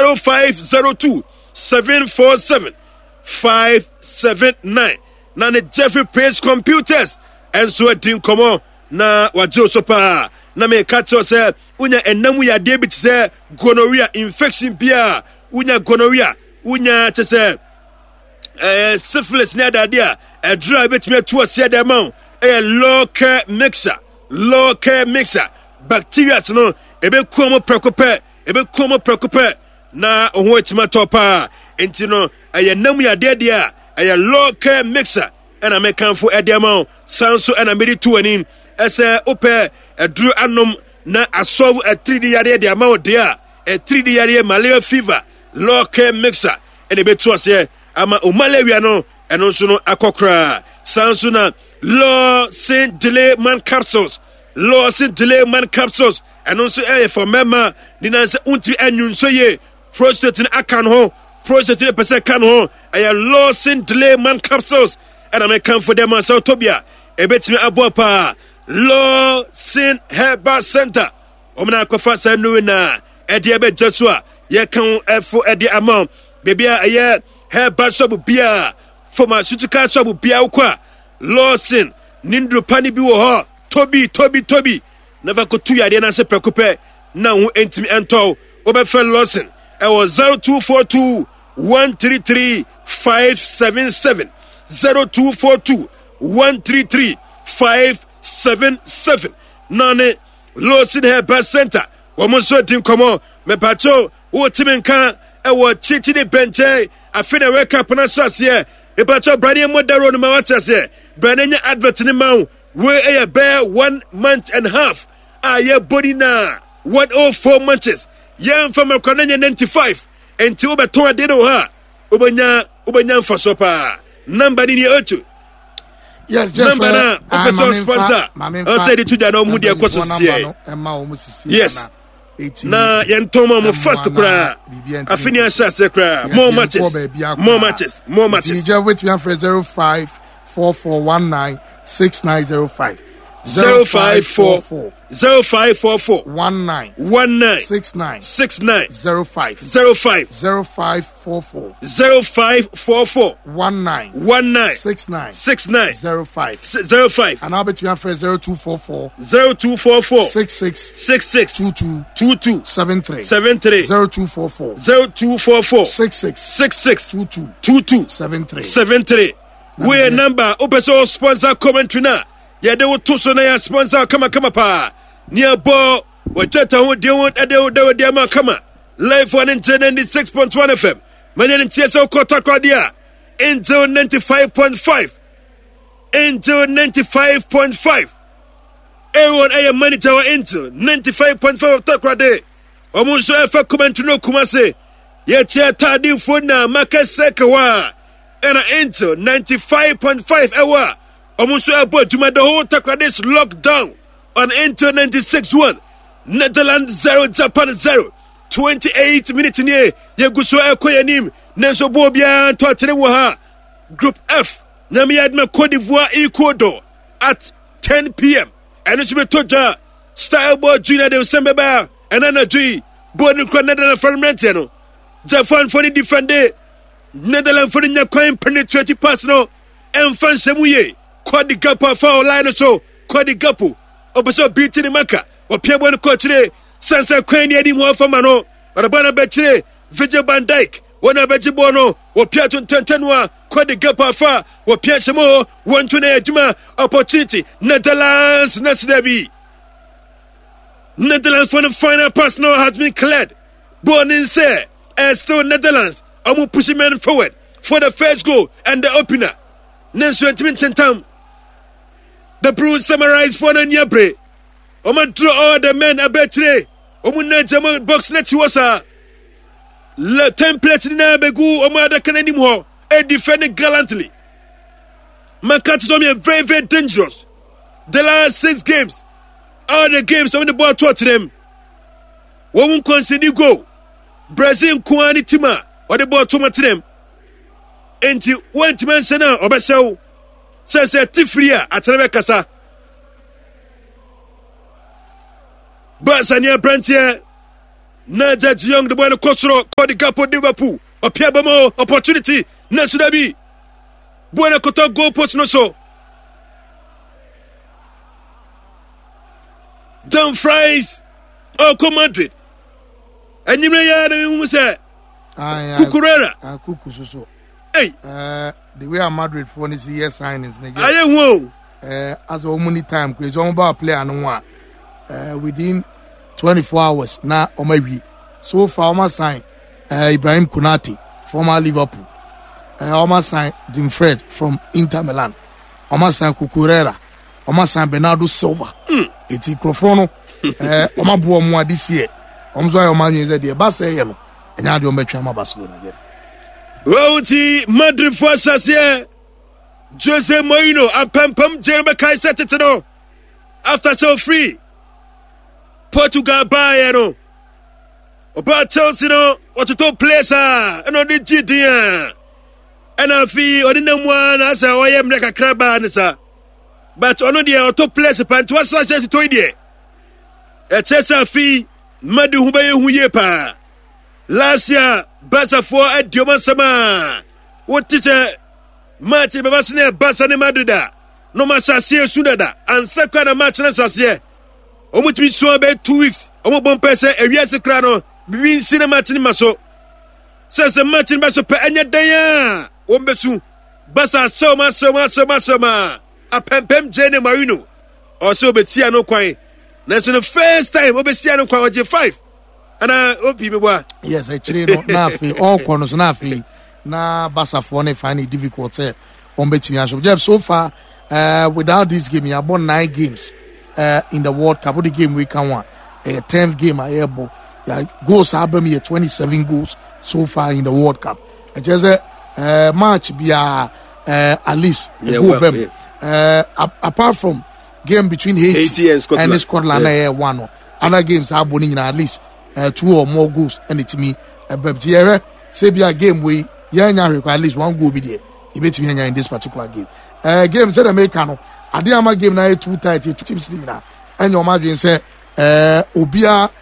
0502 747 579 na ne Jeffrey Praise Computers enso adin komo na wajo so pa na me catch us unya enamu ya de bit say gonorrhea infection bia unya gonorrhea unya te say syphilis na da dia a dry bit me to us the amount a local mixer bacteria no ebe komo preoccupy na oho etima topa enti no enamu ya de dia a local mixer and I make for a demo sounds so and I made it to an in as a ope a drew anom na a solve a 3D area the amount there a 3D area malaria fever local mixer and a bit to us here ama malaria no and also no akokra sounds so na law Saint delay man capsules and also for mema dinanse unti anyun so ye prostate akan ho prostate person kan ho a law Saint delay man capsules and I may come for them as Tobia. A bit me abopa. Law Sin Herbal Center. Omna Kofasa Nuina. Ediabe Joshua. Ye can for Eddie amount. Baby a year. Herbal Sobu Bia. For my Sutuka Sobu Bia Ukwa. Law Sin. Nindru Pani Biwo. Toby. Never could 2 years and say preoccupy. Now who ain't me and tow. Oberfell Lawson. I was 0242 133 577. 0242 133 577 Nane Lawson Herbal Center. Woman so tin komo me pacho wo timenka e wo chichi de benche afina wake up na sase e pacho brane modero no ma wata se brane nya advert ni ma we e bear 1 month and half aye body na 104 months yan from akonanya 95 until be to ade no ha obanya mfaso pa number ni ocho. Yes, Jeff. Number na professor sponsor. I said to the no mudia koso sie. Yes. Na yentomo mo first kra. Afini asase kra. More matches. Jeff wait me for 054419 6905. 0544 19 69 05 0544 19 69 05 and I'll bet you for 0244 66 22 73 0244 66 22 73 we number opeso sponsor commentary na ya de woto so na ya sponsor kama pa near bo wachata ho de won de ma kama live on 96.1 FM manyan TSO kota kwadia into 95.5 everyone I am manager into 95.5 of takwade omunso efa comment no kumase ye tia tadi fona makaseka wa ena into 95.5 ewa omunso abo juma the whole takwade lockdown on into 96.1 Netherlands 0 Japan 0 28 minutes in ye guso ekoyanim nenso bo bia to atere wo ha group F na me adma Cote d'Ivoire Ecuador at 10 p.m. and it's be toja style board junior de sembeba and energy board no Netherlands ferment no Japan for the defender Netherlands for the nyakwan penetrate pass no enfan semuye Cote d'Ivoire foul line so Cote d'Ivoire obeso beat in maka opiabo no coach re sansa kwan edi mo afama no barabana betire Virgil van Dijk wona bejibo no opiato tentenwa Cote d'Ivoire fa opiashemo wonto na aduma opportunity Netherlands Nasdabi Netherlands for the final pass now has been cleared born in say still Netherlands amu pushing men forward for the first goal and the opener Nenso tentam the Bruce summarize for the Nyabre. Oma draw all the men a betre. Omu na jama box net wasa. Le template na begu oma da kanani mo. E defending gallantly. Makat is very, very dangerous. The last 6 games. All the games on the ball taught them. Woman concede goal. Brazil kwani tima. Or the ball to them. Enti one man sena obesau. Sense tifria atrebe kasa Basania Brantier na Judge Young the boy Kosoro Cody Gapo Liverpool opia bamo opportunity na sudabi buena koto goal post no so Dumfries Oko Madrid anyimre ya na mu say Cucurella Cucu so hey the way Madrid for this year signings nigga aye wo as a many time crazy on about player no one within 24 hours na omawi so far almost sign Ibrahim Konate former Liverpool almost sign Dumfries from Inter Milan almost sign Cucurella almost sign Bernardo Silva it's microphone omabuo mo this year omzo ayo manu ze de ba say no enya de ometwa ma Barcelona again Wauti Madrid for Sassier Jose Mourinho and Pam Jeremy Kaiser Tetano after so free Portugal Bayern about Chelsea no what to top place and on the GD and I feel on the one as I am like a crab answer but on the top place and was such as to idea a Chelsea fee Madu Hubaye Huyepa last year Basa for a Diomasama what is a match Babasne Basane Madrida no match Sudada and second match Sassier Omuti bi so about 2 weeks. Omo bon pese ewiase kra no bi nsine match ni maso. Se match ni maso pe enya dan ya. Ombesu. Basa soma. Apempem Jene Marino. Also betia no kwan. Na so the first time obesia no kwan oje 5. Ana obi me bwa. Yes, actually no na afi all corners na afi. Na Basa for ne find it difficult on betting so far without this game you have won 9 games. In the World Cup, the game we can win. 10th game I able. Goals have been 27 goals so far in the World Cup. Just a match be at least apart from game between Haiti and Scotland, one other games have winning at least 2 or more goals. And it's me. But say be a game we require at least 1 goal be there. It beats me in this particular game. Game said Americano. Adiama game na 2:30 teams league and your margin say obia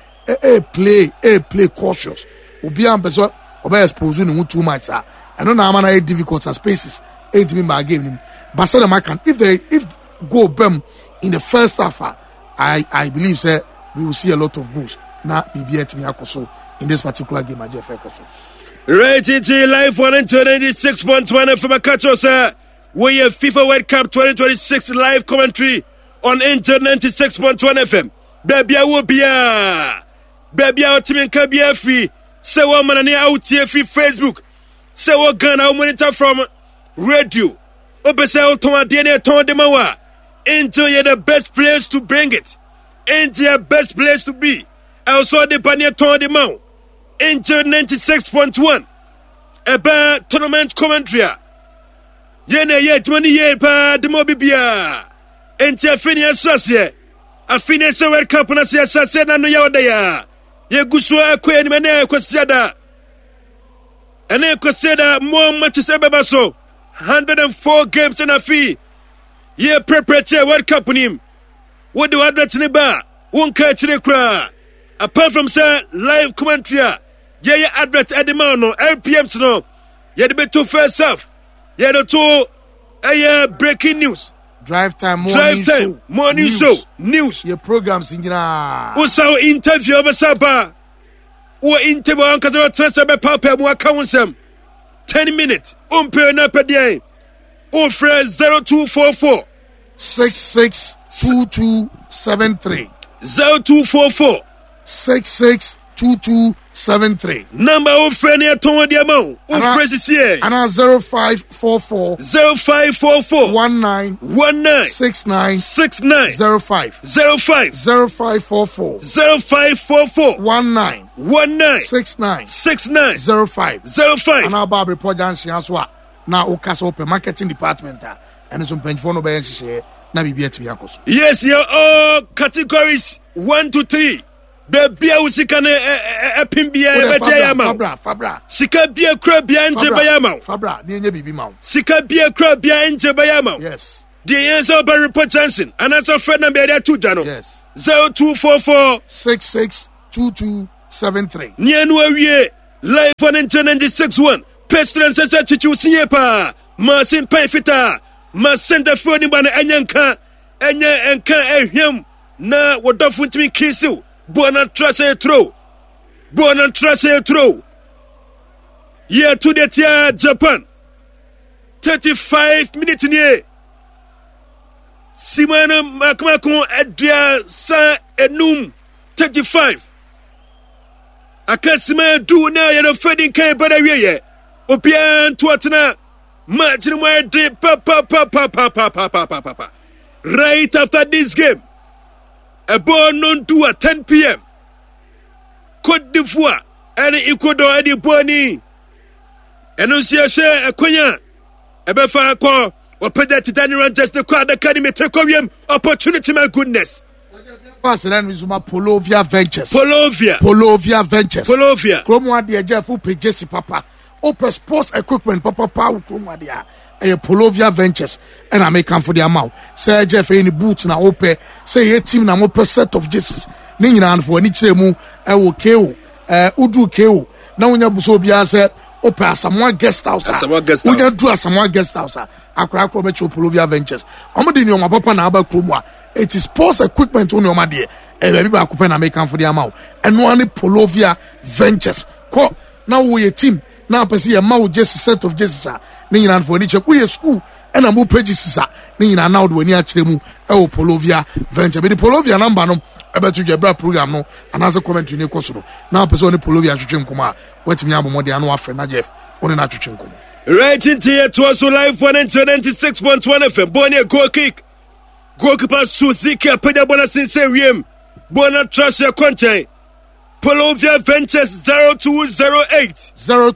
play cautious obia person oba expose no too much I know na man difficult spaces 8 me by game but say the can if go bam in the first half I believe say we will see a lot of goals na BBT me akoso in this particular game I just akoso right it live 196.1 from Akacho sir. We have FIFA World Cup 2026 live commentary on Inter 96.1 FM. Baby, I will be Baby, I will be free. Say what man out here free Facebook. Say what Ghana I monitor from radio. Opese Otoma DNA Ton de Mawa. Inter you the best place to bring it. Inter best place to be. Also the Pania Ton de Mau. Inter 96.1. Eba tournament commentary. Yene ye 20 years pa de mobibia enti afini asase afini se World Cup na se asase na no yawoda ya ye guso akwa ni mena ekwasiada ene ekwasiada mo matches ebeba so 104 games na fi ye prepare World Cup nim what do advert ni ba won ka chire kra apart from say live commentary ye advert edema no LPMs no ye de beto first half. Yeah, the two breaking news. Drive time, morning show, news. Your programs in Usa interview of a sapa. Or interview on Kazawa transfer papa more counsel. 10 minutes. Umpe na per day. Or phrase 0244 662273. 0244 662273. Number of friend here to the amount. Who phrases here? And 0544 19 69 05 0544 19 69 05. And our Barbara Pojansi as well. Now, Okasa Open Marketing Department. And some pension for no basis here. Na bibia to yakos. Yes, you all categories 1 to 3. Baby, I was sick and a pimbia, Fabra. Sika beer crab behind Jabayama. Fabra, near Bibi Mount. Sika beer crab behind Jabayama. Yes. The answer by Report Johnson. And that's a friend number there too, Jano. Yes. 0244 6622 73. Nianuawie live on 96.1. Pestre Sasa Chichu Siepa. Masin Pefita. Masenda Foni Bana Enyanka. Enya Enka Ehyam. Na Wadofuntimi Kisu. Buona Trase Tro. Buona Trase Tro. Year to the Tia Japan. 35 minutes in here. Simana Makmakon Adria Sa Enum 35. Akasima do now you're fading K but I ye. Opian to Atana. Match in my day papa. Right after this game. A born non to at 10 p.m. Côte d'Ivoire and Ecuador and the Boni. Enunciation a Konya. Ebefa ko opeda titani Rangers the quad academy tekorium opportunity my goodness. Pastor Zuma Polovia Ventures. Polovia Ventures. Kromo de Jeff Jesse Papa. Open sports equipment Papa Kromo dia. Polovia Ventures and I make come for the amount. Say Jeff any boots na ope say a team na mo per set of Jesus. Ni nyina for ni chiremu e wo keo udu keo na wonya buso bia say open Asamoah guest house. Wonya do Asamoah guest house. Akra Kromo Polovia Ventures. Omo de ni o papa na aba Kromo. It is sports equipment on your money. Baby, I could make for the amount. And one Polovia Ventures. Now we a team. Now I see a mouth just set of Jesus. Ningan for nature. We a school and a more pages. Ningan now when you actually move. Oh, Polovia Venture. But the Polovia number no. I bet you get a program no. And as a comment in your costume. Now person Polovia Chuchinkum. What's me about the annual friend Jeff on an Chuchinkum. Right into here to us live 196.1 FM. Bonnie goal kick. Goalkeeper Suzuki Apeda Bona Sinserium. Bona Trust your content. Polovia Ventures 0208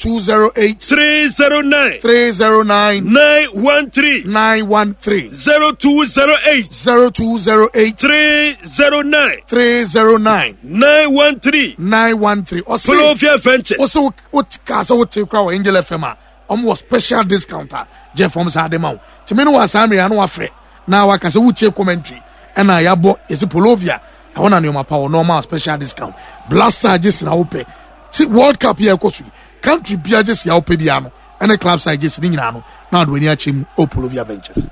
309 913 0208 309 913 Polovia Ventures. Also, what Casa would take our Angel FM. Almost special discounter. Jeff from Sademau. Timino was Sammy and Wafre. Now I can say we take commentary and I abo is a Polovia. I want to know my power normal special discount. Blaster just na ope. See World Cup here kosu. Country bia just ya ope biano. And the club side just ni nyano. Now do we need chim o Polovia Ventures.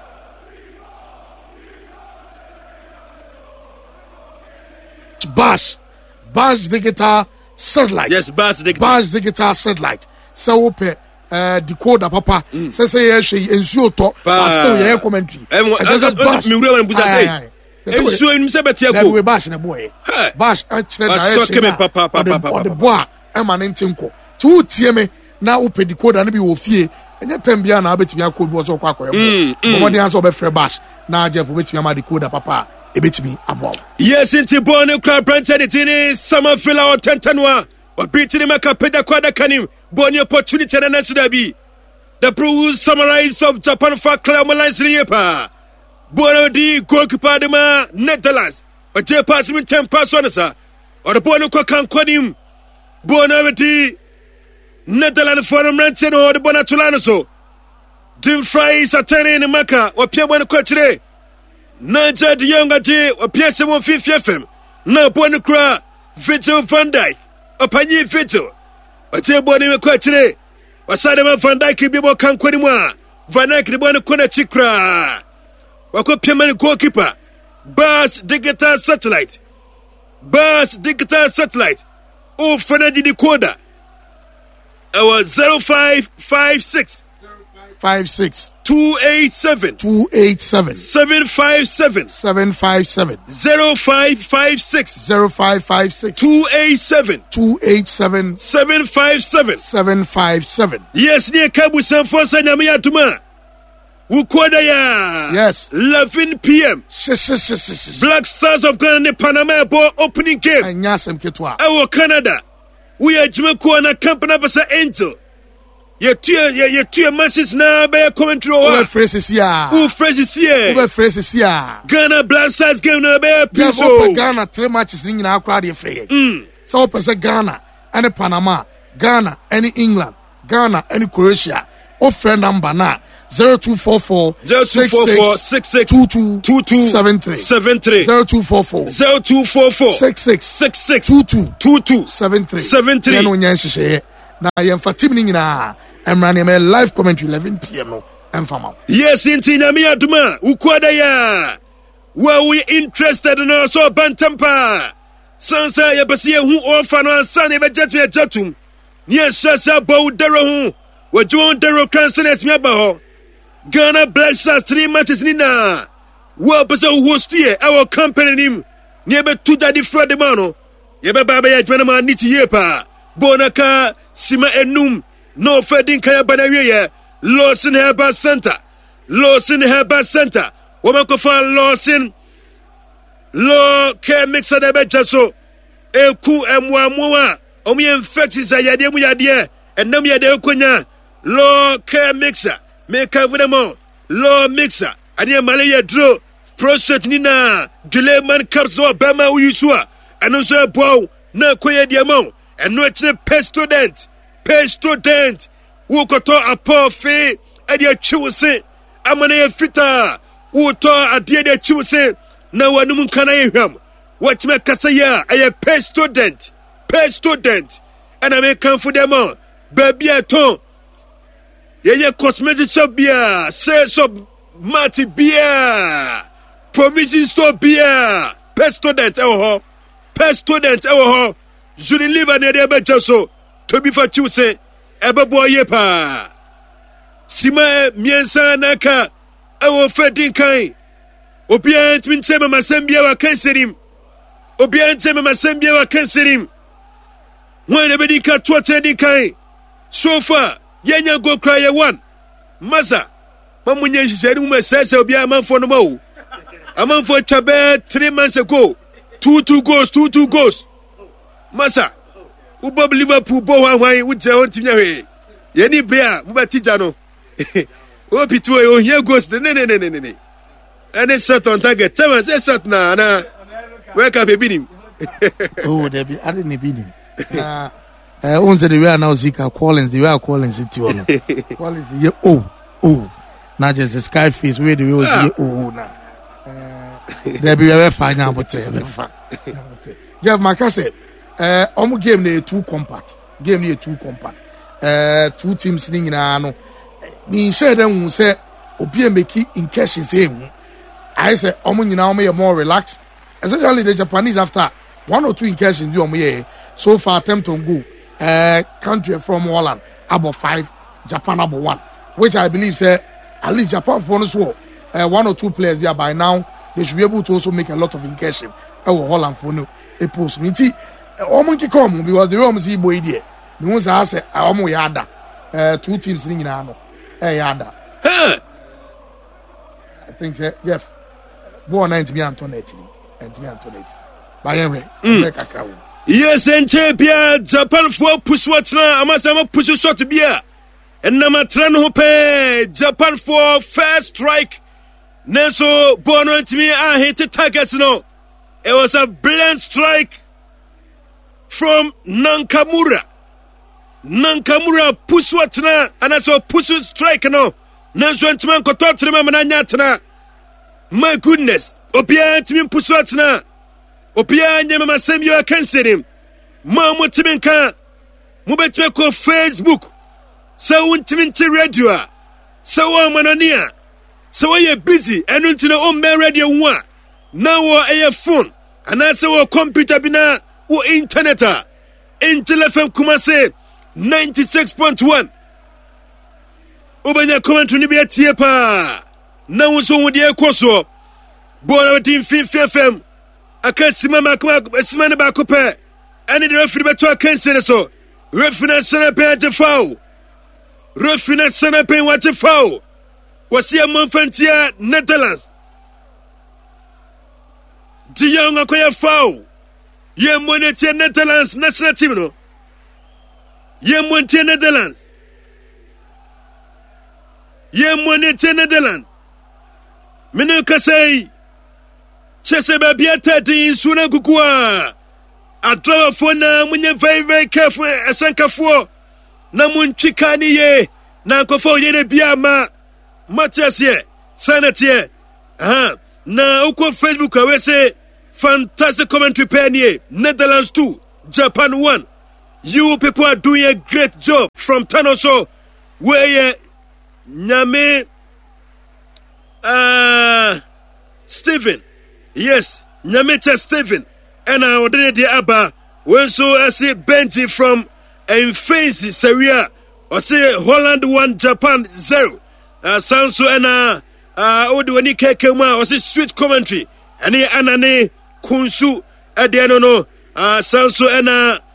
Bash digital satellite. Yes, Bash digital satellite. So ope decoder papa say ensuo to pastor ye commentary mi wura wan busa say ensuo nim se betia ko we bash na boy bash a kire na so keme papa the boy e ma ne ntinko ti wo tie me na wo pe decoder na bi wo fie enya tambia na abetimi akọ bi so kwa akoye mo de answer be free bash na Jeff obetimi ama decoder papa ebetimi abo yes inti born crowd printed it in summer filler or tentanwa or beating him a capeda kwada kanim born opportunity and answer be the Bruce summarize of Japan for Clamalines Riepa born di goalkeeper de ma Netherlands or J pass me 10 persons or the born kan konim born di Netherlands forum ranting or the bonatulano so Jim Fries attending in Maka or Pierre Bon Cotre Naja the younger J or Pierre 750 FM na born cra Vigil Van Dyke Opanye Vigil or J Bonnie Cotre or Sadama Van Dyke Bibo can Kodima Van Dyke the Bon Kona Chikra or Pierre goalkeeper Bass Digital Satellite Oh Fernandi Decoder our 0556 287 757 0556 287 757 yes near Kabu San Fosa Namia Tuma Ukoda ya yes 11 p.m. Black Stars of Ghana Panama ball opening game Anyasem Ketwa our Canada we are Jamaica na company basa Angel ye two matches na be commentary o phrases here Ghana Black Stars game na be piso Ghana 3 matches ni nyina akwa de free so person Ghana and Panama Ghana and England Ghana and Croatia o friend number na 0244 66 2273 0244 66 2273 no nyan hyehyɛ na yɛmfa team ni nyinaa emrane me live commentary 11 pm no emfama yes inti nyame aduma ukwada ya we interested no so bantampa sansa yebesi hu ofa no ansa ne bejatum ni ehasa bow dero hu wajon dero cancelet mi aba ho Ghana Black Stars 3 matches ni na wo bese host here our company nim ni ebe tuja di Friday mano yebe baba ya dwana ma niti yepa bonaka sima enum no fedin kaya banawie ye Lawson Herbal Center womakofa Lawson lo ke mixer de bejaso eku emwamoa omi infections ayade mu yade enam yade konya lo ke mixer make avemo lo mixer ade malaria draw prostate nina delay man capsule bema uyusua eno so bow na koye diamon eno etne pay student wo koto apofe ade achiwose amana ye fita wo to ade achiwose na wanum kana yehwam watime kasa ya aye pay student and I make come for them all baby aton ye cosmetic shop beer sales of mati beer provision store beer pay student ewo ho juri liver ne de bejaso to be for Tuesday ebebo yepa sima miensa naka ewo fedin kan obient min sema masembia wa kanserim when the bedika twatte din kan so far yenya go cry ye one masa mamunye hiheri mu mesese obi amanfo no mawo amanfo chabe 3 months ago 2 goals masa ubob Liverpool bo hwan wuje ontimya hwe ye ni brea mu batija no o pitu o here goals ne any shot on target tell say shot na wake up ebinim oh there be I didn't be him once the way now Zika Collins the way Collins it you know Collins ye oh na just sky face where the way was ye oh na there be we find out but Jeff Makase omo game na too compact two teams ni nyina no ni share dem say obi emeki incursions ehun I say omo nyina omo ye more relaxed especially the Japanese after 1 or 2 incursions do omo ye so far attempt on goal country from Holland about 5 Japan about 1 which I believe say at least Japan for us 1 or 2 players there by now they should be able to also make a lot of incursion Holland for no a post minti omo come because the room see boy there the ones I say omo yada 2 teams ni nyina no yada I think say Jeff born 90 me Antoinette by anyway yes and champion Japan for push what na amasama push shot bia enama tran ho pe Japan for first strike neso bono ntimi a hit targets no it was a brilliant strike from Nakamura push what na anaso push strike no neso ntimi nkoto trema mananya tena my goodness opia ntimi push what na opia nyama masemi wa kanserim ma mutiminka mubetwe ko Facebook sa untiminti radio sa wa manania sa wa ye busy enu ntina o me radio wa na wo eye phone ana sa wo computer bina wo internet Intel FM Kumase 96.1 obanya commentary ni bi atie pa na wo so wo de ekoso bo team FM akasima makwa asima ne ba kope ani de referee beto akanse so referee sana pe foul referee sana pe what foul wasi amanfantia Netherlands Dion akoya foul ye monete Netherlands national team no ye monete Netherlands minu kasai chese babiata din suna kukua adrawa fona munye very careful esankafo na munchika ni ye na nkofo ye ne biama Matthias here, Senate here. Now, Uko Facebook, I will say, fantastic commentary penny. Netherlands 2, Japan 1. You people are doing a great job from Tanoso, where Nyame Stephen. Yes, Nyame Stephen. And I ordered the Abba. When so I say Benji from Fancy Seria. Or say Holland 1, Japan 0. Sounds so and Odwani Kekema, or say sweet commentary. And Anane Kunsu at the no. Sounds so and